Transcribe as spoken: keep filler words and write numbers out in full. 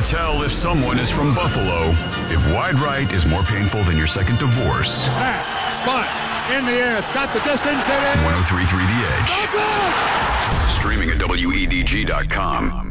tell if someone is from Buffalo. If wide right is more painful than your second divorce. Snap, spot, in the air, it's got the distance. one oh three point three The Edge. Go, go! Streaming at W E D G dot com.